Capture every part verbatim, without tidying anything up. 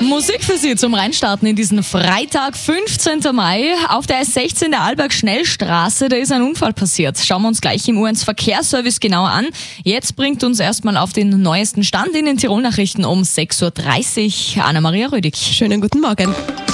Musik für Sie zum Reinstarten in diesen Freitag, fünfzehnten Mai. Auf der S sechzehn der Arlberg-Schnellstraße, da ist ein Unfall passiert. Schauen wir uns gleich im U eins Verkehrsservice genauer an. Jetzt bringt uns erstmal auf den neuesten Stand in den Tirol-Nachrichten um sechs Uhr dreißig Anna-Maria Rüdig. Schönen guten Morgen.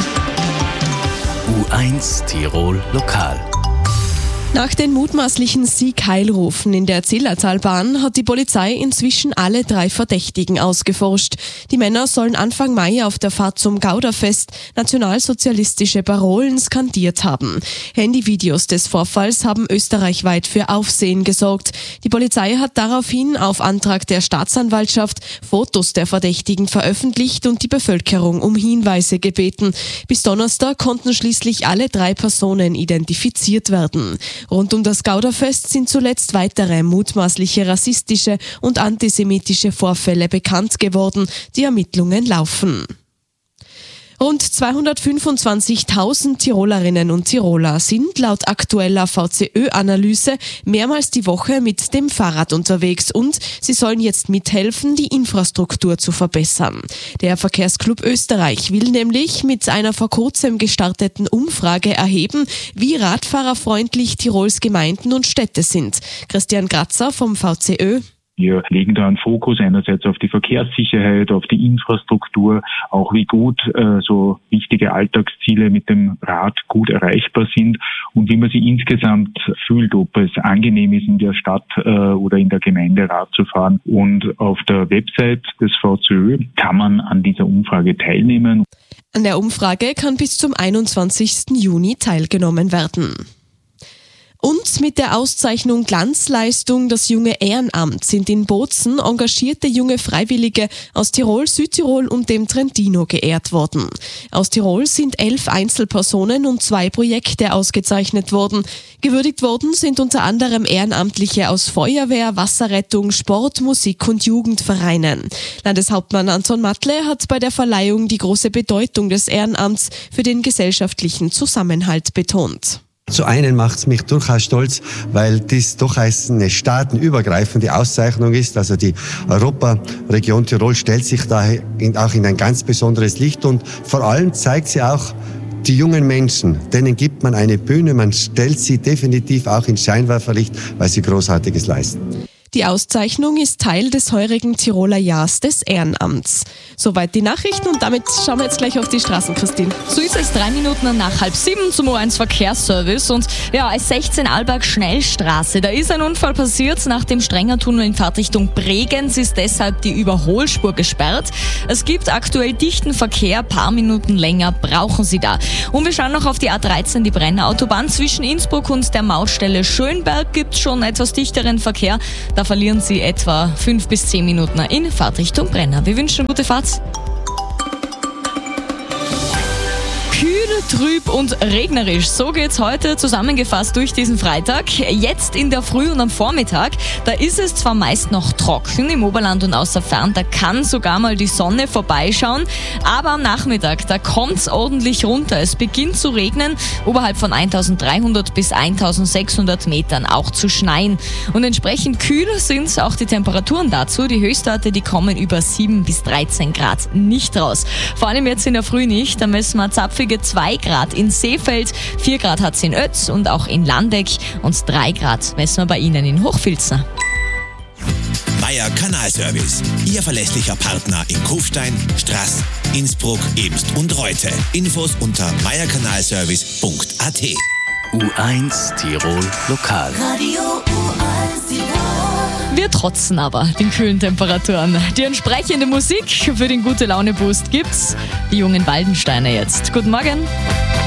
U eins Tirol Lokal. Nach den mutmaßlichen Sieg-Heilrufen in der Zillertalbahn hat die Polizei inzwischen alle drei Verdächtigen ausgeforscht. Die Männer sollen Anfang Mai auf der Fahrt zum Gauderfest nationalsozialistische Parolen skandiert haben. Handyvideos des Vorfalls haben österreichweit für Aufsehen gesorgt. Die Polizei hat daraufhin auf Antrag der Staatsanwaltschaft Fotos der Verdächtigen veröffentlicht und die Bevölkerung um Hinweise gebeten. Bis Donnerstag konnten schließlich alle drei Personen identifiziert werden. Rund um das Gauderfest sind zuletzt weitere mutmaßliche rassistische und antisemitische Vorfälle bekannt geworden. Die Ermittlungen laufen. Rund zweihundertfünfundzwanzigtausend Tirolerinnen und Tiroler sind laut aktueller V C Ö-Analyse mehrmals die Woche mit dem Fahrrad unterwegs und sie sollen jetzt mithelfen, die Infrastruktur zu verbessern. Der Verkehrsclub Österreich will nämlich mit einer vor kurzem gestarteten Umfrage erheben, wie radfahrerfreundlich Tirols Gemeinden und Städte sind. Christian Grazer vom V C Ö. Wir legen da einen Fokus einerseits auf die Verkehrssicherheit, auf die Infrastruktur, auch wie gut äh, so wichtige Alltagsziele mit dem Rad gut erreichbar sind und wie man sich insgesamt fühlt, ob es angenehm ist, in der Stadt äh, oder in der Gemeinde Rad zu fahren. Und auf der Website des V C Ö kann man an dieser Umfrage teilnehmen. An der Umfrage kann bis zum einundzwanzigsten Juni teilgenommen werden. Und mit der Auszeichnung Glanzleistung das junge Ehrenamt sind in Bozen engagierte junge Freiwillige aus Tirol, Südtirol und dem Trentino geehrt worden. Aus Tirol sind elf Einzelpersonen und zwei Projekte ausgezeichnet worden. Gewürdigt worden sind unter anderem Ehrenamtliche aus Feuerwehr, Wasserrettung, Sport, Musik und Jugendvereinen. Landeshauptmann Anton Matle hat bei der Verleihung die große Bedeutung des Ehrenamts für den gesellschaftlichen Zusammenhalt betont. Zu einen macht es mich durchaus stolz, weil das doch eine staatenübergreifende Auszeichnung ist. Also die Europaregion Tirol stellt sich da in, auch in ein ganz besonderes Licht und vor allem zeigt sie auch die jungen Menschen, denen gibt man eine Bühne, man stellt sie definitiv auch ins Scheinwerferlicht, weil sie Großartiges leisten. Die Auszeichnung ist Teil des heurigen Tiroler Jahres des Ehrenamts. Soweit die Nachrichten und damit schauen wir jetzt gleich auf die Straßen, Christine. So ist es, drei Minuten nach halb sieben zum U eins Verkehrsservice und ja, S sechzehn Arlberg Schnellstraße. Da ist ein Unfall passiert. Nach dem Strengertunnel in Fahrtrichtung Bregenz ist deshalb die Überholspur gesperrt. Es gibt aktuell dichten Verkehr, paar Minuten länger brauchen Sie da. Und wir schauen noch auf die A dreizehn, die Brenner-Autobahn. Zwischen Innsbruck und der Mautstelle Schönberg gibt es schon etwas dichteren Verkehr. Da verlieren Sie etwa fünf bis zehn Minuten in Fahrtrichtung Brenner. Wir wünschen eine gute Fahrt. Kühl, trüb und regnerisch. So geht's heute zusammengefasst durch diesen Freitag. Jetzt in der Früh und am Vormittag, da ist es zwar meist noch trocken im Oberland und außer Fern, da kann sogar mal die Sonne vorbeischauen, aber am Nachmittag, da kommt's ordentlich runter. Es beginnt zu regnen, oberhalb von eintausenddreihundert bis eintausendsechshundert Metern, auch zu schneien. Und entsprechend kühl sind auch die Temperaturen dazu. Die Höchstwerte, die kommen über sieben bis dreizehn Grad nicht raus. Vor allem jetzt in der Früh nicht, da messen wir zapfige zwei Grad in Seefeld, vier Grad hat es in Oetz und auch in Landeck und drei Grad messen wir bei Ihnen in Hochfilzen. Meier Kanalservice, Ihr verlässlicher Partner in Kufstein, Straß, Innsbruck, Ebst und Reute. Infos unter meierkanalservice punkt a t. U eins Tirol Lokal. Radio U eins Tirol. Wir trotzen aber den kühlen Temperaturen. Die entsprechende Musik für den Gute-Laune-Boost gibt's. Die jungen Waldensteiner jetzt. Guten Morgen.